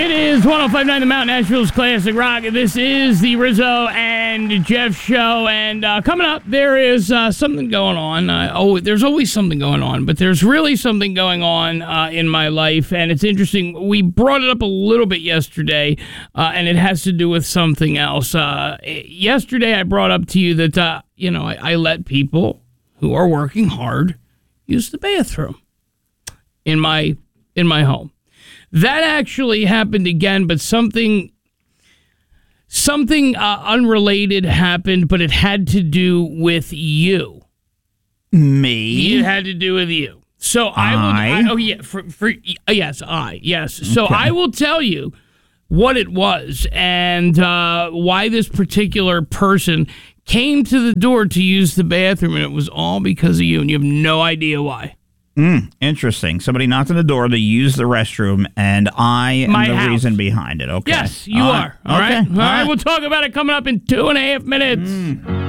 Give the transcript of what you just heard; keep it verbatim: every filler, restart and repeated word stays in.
It is one oh five point nine The Mountain, Nashville's Classic Rock. This is the Rizzo and Jeff show. And uh, coming up, there is uh, something going on. Uh, oh, there's always something going on, but there's really something going on uh, in my life. And it's interesting. We brought it up a little bit yesterday, uh, and it has to do with something else. Uh, yesterday, I brought up to you that, uh, you know, I, I let people who are working hard use the bathroom in my in my home. That actually happened again, but something something uh, unrelated happened, but it had to do with you. Me? It had to do with you. So I, I will. I, oh yeah, for, for yes, I yes. So okay. I will tell you what it was and uh, why this particular person came to the door to use the bathroom, and it was all because of you, and you have no idea why. Mm, interesting. Somebody knocked on the door to use the restroom, and I am My the house. reason behind it. Okay. Yes, you uh, are. All okay. right. All all right. right. We'll talk about it coming up in two and a half minutes. Mm.